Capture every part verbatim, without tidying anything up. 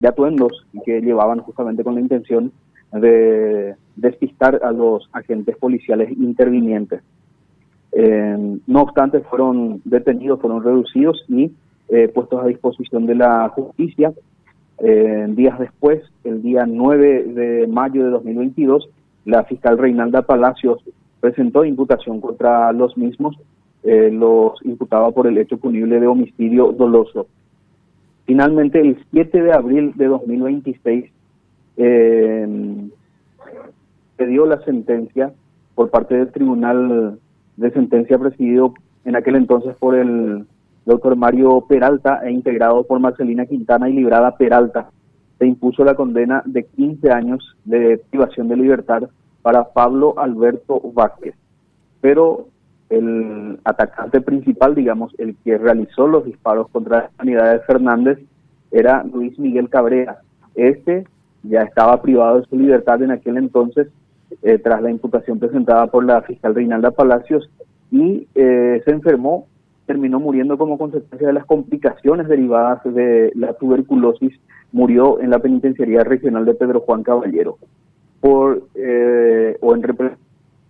de atuendos que llevaban justamente con la intención de despistar a los agentes policiales intervinientes. Eh, no obstante, fueron detenidos, fueron reducidos y eh, puestos a disposición de la justicia. Eh, días después, el día nueve de mayo de dos mil veintidós, la fiscal Reinalda Palacios presentó imputación contra los mismos, eh, los imputaba por el hecho punible de homicidio doloso. Finalmente, el siete de abril de dos mil veintiséis, eh, se dio la sentencia por parte del Tribunal de Sentencia presidido en aquel entonces por el doctor Mario Peralta e integrado por Marcelina Quintana y Librada Peralta. Se impuso la condena de quince años de privación de libertad para Pablo Alberto Vázquez. Pero el atacante principal, digamos, el que realizó los disparos contra las unidades Fernández, era Luis Miguel Cabrera. Este ya estaba privado de su libertad en aquel entonces, eh, tras la imputación presentada por la fiscal Reinalda Palacios, y eh, se enfermó, terminó muriendo como consecuencia de las complicaciones derivadas de la tuberculosis. Murió en la penitenciaría regional de Pedro Juan Caballero. Por, eh, o en representación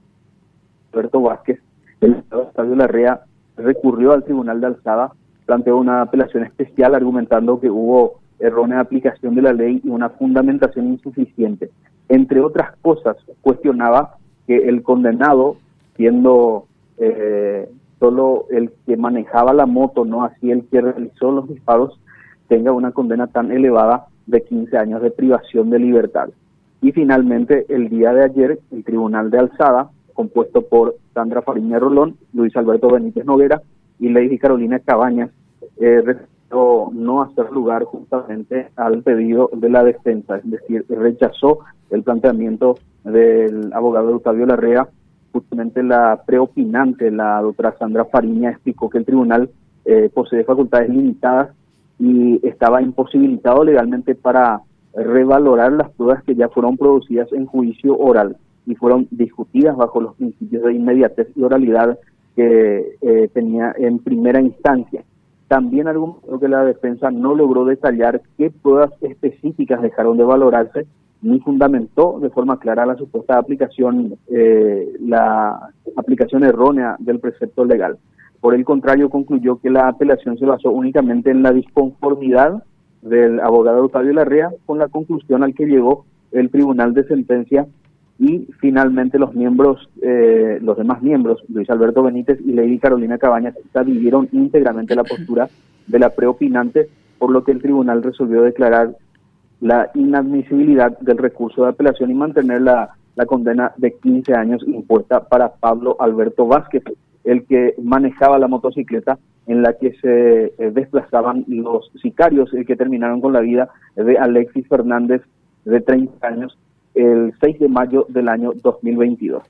de Alberto Vázquez, el Estado Octavio Larrea recurrió al Tribunal de Alzada, planteó una apelación especial argumentando que hubo errónea aplicación de la ley y una fundamentación insuficiente. Entre otras cosas, cuestionaba que el condenado, siendo eh, solo el que manejaba la moto, no así el que realizó los disparos, tenga una condena tan elevada de quince años de privación de libertad. Y finalmente, el día de ayer, el Tribunal de Alzada, compuesto por Sandra Fariña Rolón, Luis Alberto Benítez Noguera y Lady Carolina Cabañas, eh, decidió no hacer lugar justamente al pedido de la defensa, es decir, rechazó el planteamiento del abogado Octavio Larrea. Justamente la preopinante, la doctora Sandra Fariña, explicó que el tribunal eh, posee facultades limitadas y estaba imposibilitado legalmente para revalorar las pruebas que ya fueron producidas en juicio oral y fueron discutidas bajo los principios de inmediatez y oralidad que eh, tenía en primera instancia. También argumentó que la defensa no logró detallar qué pruebas específicas dejaron de valorarse, ni fundamentó de forma clara la supuesta aplicación, eh, la aplicación errónea del precepto legal. Por el contrario, concluyó que la apelación se basó únicamente en la disconformidad del abogado Octavio Larrea con la conclusión al que llegó el Tribunal de Sentencia, y finalmente los miembros, eh, los demás miembros, Luis Alberto Benítez y Lady Carolina Cabañas, adhirieron íntegramente la postura de la preopinante, por lo que el tribunal resolvió declarar la inadmisibilidad del recurso de apelación y mantener la, la condena de quince años impuesta para Pablo Alberto Vázquez, el que manejaba la motocicleta en la que se eh, desplazaban los sicarios, eh, que terminaron con la vida de Alexis Fernández, de treinta años, el seis de mayo del año dos mil veintidós.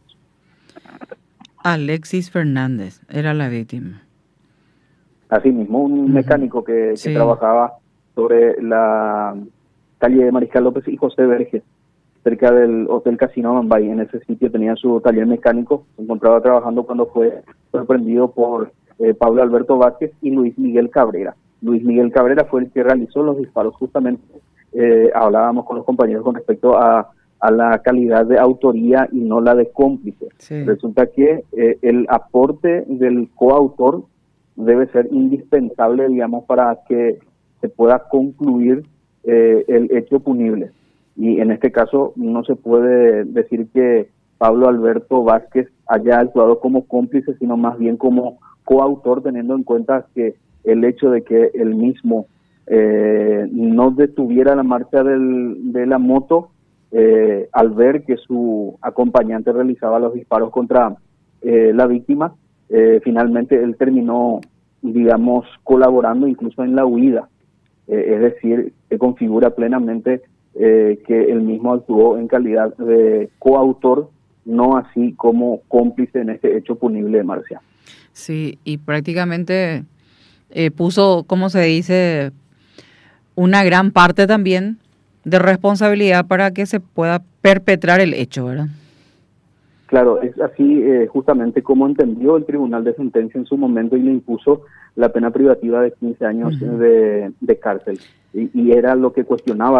Alexis Fernández era la víctima. Así mismo, un uh-huh. mecánico que, sí. que trabajaba sobre la calle de Mariscal López y José Verges, cerca del Hotel Casino Mambay. En ese sitio tenía su taller mecánico, se encontraba trabajando cuando fue sorprendido por eh, Pablo Alberto Vázquez y Luis Miguel Cabrera. Luis Miguel Cabrera fue el que realizó los disparos. Justamente eh, hablábamos con los compañeros con respecto a, a la calidad de autoría y no la de cómplice. Sí. Resulta que eh, el aporte del coautor debe ser indispensable, digamos, para que se pueda concluir eh, el hecho punible. Y en este caso no se puede decir que Pablo Alberto Vázquez haya actuado como cómplice, sino más bien como coautor, teniendo en cuenta que el hecho de que él mismo eh, no detuviera la marcha del, de la moto eh, al ver que su acompañante realizaba los disparos contra eh, la víctima, eh, finalmente él terminó, digamos, colaborando incluso en la huida. Eh, es decir, se configura plenamente eh, que él mismo actuó en calidad de coautor, no así como cómplice en este hecho punible, Marcia. Sí, y prácticamente eh, puso, como se dice, una gran parte también de responsabilidad para que se pueda perpetrar el hecho, ¿verdad? Claro, es así eh, justamente como entendió el Tribunal de Sentencia en su momento y le impuso la pena privativa de quince años Ujú. de, de cárcel. Y, y era lo que cuestionaba